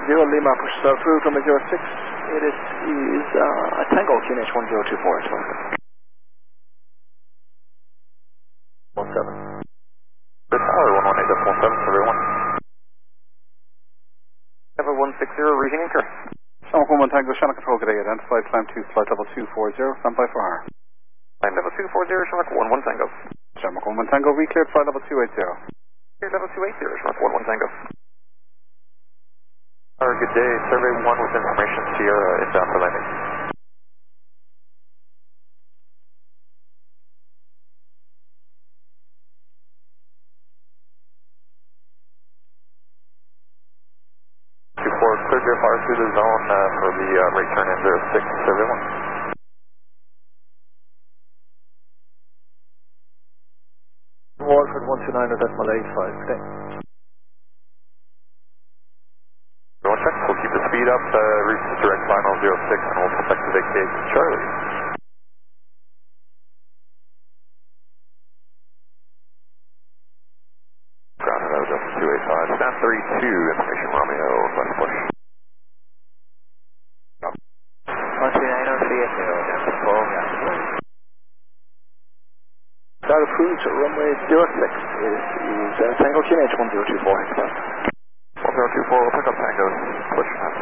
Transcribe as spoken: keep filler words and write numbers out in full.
zero, Lima, push start through, runway zero six. It is, is uh, Tango, Q N H one zero two four, it's one seven. Good tower, one one eight decimal seven, everyone. Have a one six zero, reading anchor. Shamrock one one Tango, channel control, good day, identified, climb two, flight level two four zero, standby for R. Climb level two four zero, Shamrock one one Tango. Shamrock one one Tango, recleared, flight level two eight zero. Cleared level two eight zero, Shamrock one one Tango. Alright, good day, survey one with information, Sierra, inbound for landing. two four, cleared your fire through the zone uh, for the uh, right turn in zero six, survey one. Walford one two nine decimal eight five, good day. One check, we'll keep the speed up, uh, reach the direct final zero six and we'll expect to vacate Charlie. Grounded out of two eight five, stand thirty-two, information Romeo, left push. one two nine zero three eight zero, down to four, yeah. Start approved, runway zero six is, is uh, Tango Q N H one zero two four, one zero two four, we'll pick up Tango, push.